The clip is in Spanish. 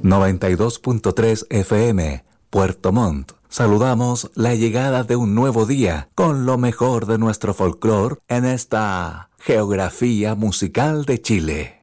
92.3 FM, Puerto Montt. Saludamos la llegada de un nuevo día con lo mejor de nuestro folclore en esta geografía musical de Chile.